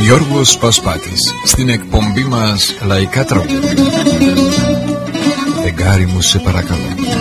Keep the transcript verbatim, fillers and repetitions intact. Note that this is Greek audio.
Γιώργος Πασπάτης στην εκπομπή μας Λαϊκά Τραγούδια. Φεγγάρι μου σε παρακαλώ.